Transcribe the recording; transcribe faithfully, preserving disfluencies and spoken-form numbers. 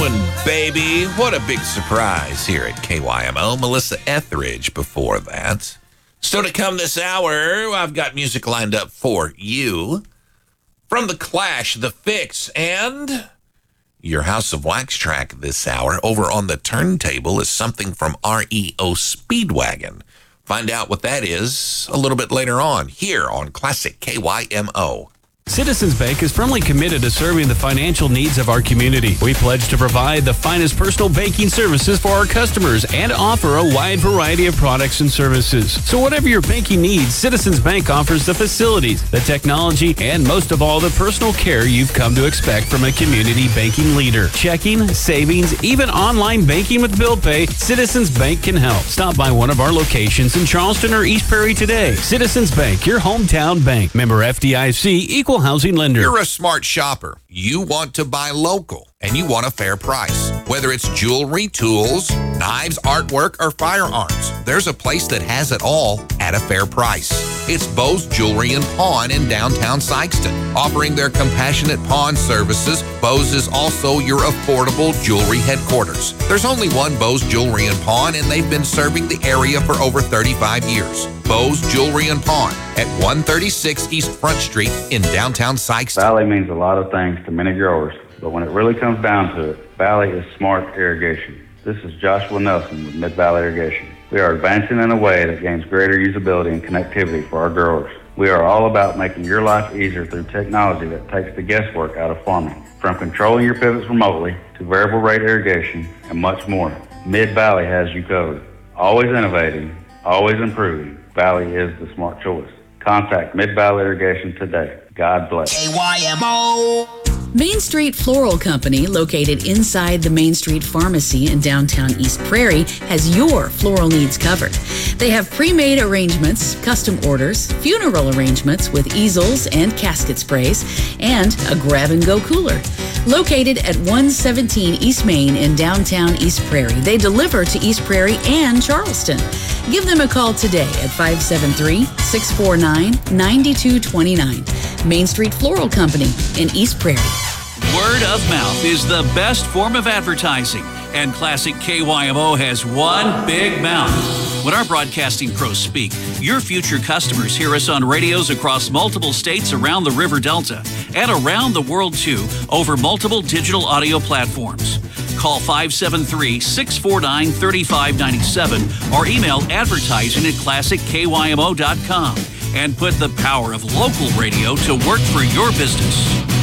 doing, baby? What a big surprise here at K Y M O. Melissa Etheridge before that. So to come this hour, I've got music lined up for you. From The Clash, The Fix, and your House of Wax track this hour. Over on the turntable is something from R E O Speedwagon. Find out what that is a little bit later on here on Classic K Y M O. Citizens Bank is firmly committed to serving the financial needs of our community. We pledge to provide the finest personal banking services for our customers and offer a wide variety of products and services. So whatever your banking needs, Citizens Bank offers the facilities, the technology, and most of all, the personal care you've come to expect from a community banking leader. Checking, savings, even online banking with bill pay, Citizens Bank can help. Stop by one of our locations in Charleston or East Prairie today. Citizens Bank, your hometown bank. Member F D I C, equal housing lender. You're a smart shopper. You want to buy local, and you want a fair price. Whether it's jewelry, tools, knives, artwork, or firearms, there's a place that has it all at a fair price. It's Bo's Jewelry and Pawn in downtown Sikeston. Offering their compassionate pawn services, Bo's is also your affordable jewelry headquarters. There's only one Bo's Jewelry and Pawn, and they've been serving the area for over thirty-five years. Bo's Jewelry and Pawn at one thirty-six East Front Street in downtown Sikeston. Valley means a lot of things to many growers, but when it really comes down to it, Valley is smart irrigation. This is Joshua Nelson with Mid-Valley Irrigation. We are advancing in a way that gains greater usability and connectivity for our growers. We are all about making your life easier through technology that takes the guesswork out of farming. From controlling your pivots remotely to variable rate irrigation and much more, Mid-Valley has you covered. Always innovating, always improving. Valley is the smart choice. Contact Mid-Valley Irrigation today. God bless. K Y M O. Main Street Floral Company, located inside the Main Street Pharmacy in downtown East Prairie, has your floral needs covered. They have pre-made arrangements, custom orders, funeral arrangements with easels and casket sprays, and a grab-and-go cooler. Located at one seventeen East Main in downtown East Prairie, they deliver to East Prairie and Charleston. Give them a call today at five seven three, six four nine, nine two two nine. Main Street Floral Company in East Prairie. Word of mouth is the best form of advertising, and Classic K Y M O has one big mouth. When our broadcasting pros speak, your future customers hear us on radios across multiple states around the River Delta and around the world too over multiple digital audio platforms. Call five seven three, six four nine, three five nine seven or email advertising at classic k y m o dot com and put the power of local radio to work for your business.